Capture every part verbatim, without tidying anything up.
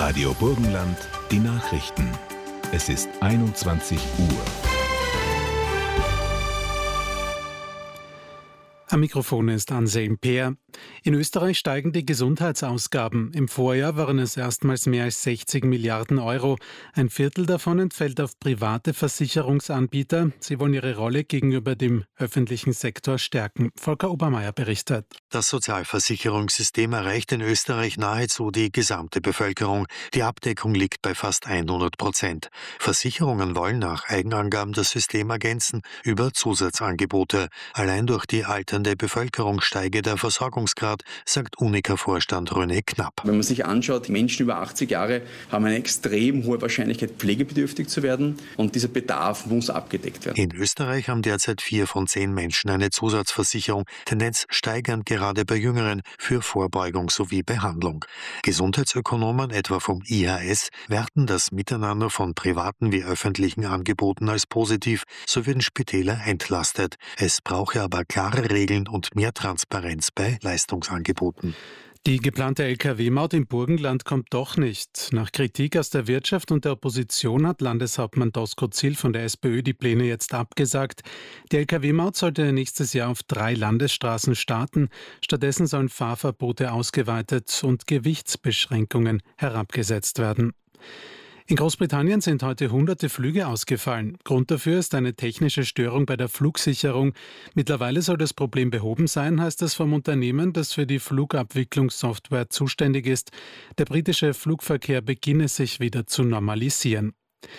Radio Burgenland, die Nachrichten. Es ist einundzwanzig Uhr. Am Mikrofon ist Anselm Peer. In Österreich steigen die Gesundheitsausgaben. Im Vorjahr waren es erstmals mehr als sechzig Milliarden Euro. Ein Viertel davon entfällt auf private Versicherungsanbieter. Sie wollen ihre Rolle gegenüber dem öffentlichen Sektor stärken. Volker Obermeier berichtet. Das Sozialversicherungssystem erreicht in Österreich nahezu die gesamte Bevölkerung. Die Abdeckung liegt bei fast hundert Prozent. Versicherungen wollen nach Eigenangaben das System ergänzen über Zusatzangebote. Allein durch die alternde Bevölkerung steige der Versorgungsgrad, sagt Unica-Vorstand René Knapp. Wenn man sich anschaut, Menschen über achtzig Jahre haben eine extrem hohe Wahrscheinlichkeit, pflegebedürftig zu werden, und dieser Bedarf muss abgedeckt werden. In Österreich haben derzeit vier von zehn Menschen eine Zusatzversicherung, Tendenz steigend gerade bei Jüngeren, für Vorbeugung sowie Behandlung. Gesundheitsökonomen, etwa vom I H S, werten das Miteinander von privaten wie öffentlichen Angeboten als positiv, so würden Spitäler entlastet. Es brauche aber klare Regeln und mehr Transparenz bei Leistungsangeboten. Die geplante L K W-Maut im Burgenland kommt doch nicht. Nach Kritik aus der Wirtschaft und der Opposition hat Landeshauptmann Doskozil von der SPÖ die Pläne jetzt abgesagt. Die L K W-Maut sollte nächstes Jahr auf drei Landesstraßen starten. Stattdessen sollen Fahrverbote ausgeweitet und Gewichtsbeschränkungen herabgesetzt werden. In Großbritannien sind heute hunderte Flüge ausgefallen. Grund dafür ist eine technische Störung bei der Flugsicherung. Mittlerweile soll das Problem behoben sein, heißt es vom Unternehmen, das für die Flugabwicklungssoftware zuständig ist. Der britische Flugverkehr beginne sich wieder zu normalisieren.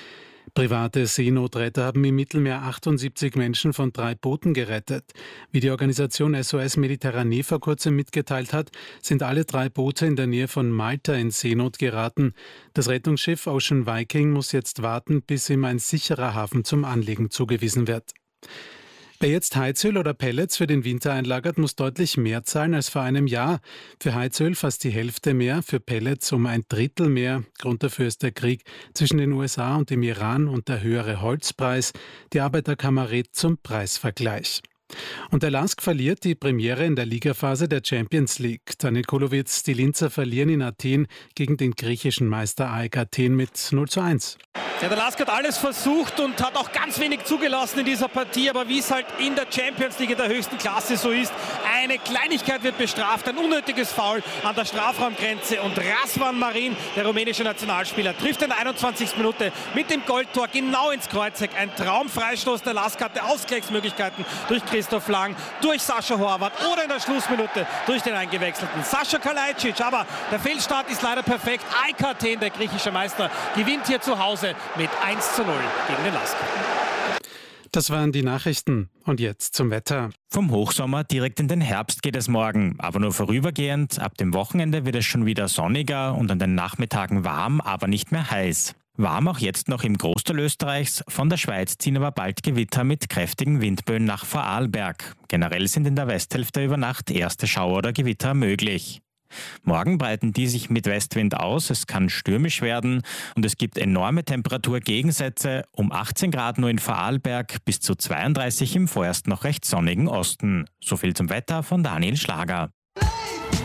Private Seenotretter haben im Mittelmeer achtundsiebzig Menschen von drei Booten gerettet. Wie die Organisation S O S Mediterranee vor kurzem mitgeteilt hat, sind alle drei Boote in der Nähe von Malta in Seenot geraten. Das Rettungsschiff Ocean Viking muss jetzt warten, bis ihm ein sicherer Hafen zum Anlegen zugewiesen wird. Wer jetzt Heizöl oder Pellets für den Winter einlagert, muss deutlich mehr zahlen als vor einem Jahr. Für Heizöl fast die Hälfte mehr, für Pellets um ein Drittel mehr. Grund dafür ist der Krieg zwischen den U S A und dem Iran und der höhere Holzpreis. Die Arbeiterkammer rät zum Preisvergleich. Und der L A S K verliert die Premiere in der Ligaphase der Champions League. Daniel Kulowitz, die Linzer verlieren in Athen gegen den griechischen Meister A E K Athen mit null zu eins. Ja, der L A S K hat alles versucht und hat auch ganz wenig zugelassen in dieser Partie, aber wie es halt in der Champions League in der höchsten Klasse so ist, eine Kleinigkeit wird bestraft, ein unnötiges Foul an der Strafraumgrenze, und Razvan Marin, der rumänische Nationalspieler, trifft in der einundzwanzigsten Minute mit dem Goldtor genau ins Kreuzeck. Ein Traumfreistoß. Der L A S K hatte Ausgleichsmöglichkeiten durch Christoph Lang, durch Sascha Horvath oder in der Schlussminute durch den eingewechselten Sascha Kalajdzic. Aber der Fehlstart ist leider perfekt. A E K Athen, der griechische Meister, gewinnt hier zu Hause mit eins zu null gegen den L A S K. Das waren die Nachrichten. Und jetzt zum Wetter. Vom Hochsommer direkt in den Herbst geht es morgen, aber nur vorübergehend. Ab dem Wochenende wird es schon wieder sonniger und an den Nachmittagen warm, aber nicht mehr heiß. Warm auch jetzt noch im Großteil Österreichs. Von der Schweiz ziehen aber bald Gewitter mit kräftigen Windböen nach Vorarlberg. Generell sind in der Westhälfte über Nacht erste Schauer oder Gewitter möglich. Morgen breiten die sich mit Westwind aus, es kann stürmisch werden und es gibt enorme Temperaturgegensätze, um achtzehn Grad nur in Vorarlberg bis zu zweiunddreißig im vorerst noch recht sonnigen Osten. So viel zum Wetter von Daniel Schlager.